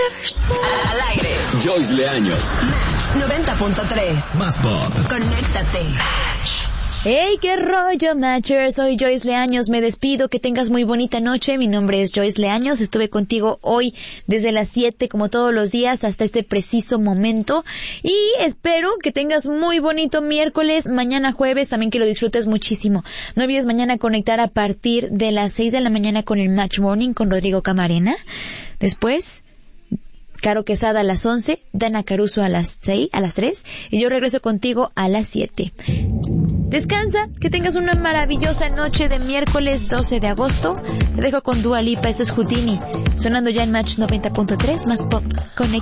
Al aire. Joyce Leaños. Match 90.3. Más pop. Conéctate. Hey, qué rollo, Matchers. Soy Joyce Leaños. Me despido. Que tengas muy bonita noche. Mi nombre es Joyce Leaños. Estuve contigo hoy desde las 7, como todos los días, hasta este preciso momento. Y espero que tengas muy bonito miércoles. Mañana jueves también que lo disfrutes muchísimo. No olvides mañana conectar a partir de las 6 de la mañana con el Match Morning con Rodrigo Camarena. Después, Caro Quesada a las 11, Dana Caruso a las 3, y yo regreso contigo a las 7. Descansa, que tengas una maravillosa noche de miércoles 12 de agosto. Te dejo con Dua Lipa, esto es Houdini, sonando ya en Match 90.3, más pop. Conecta.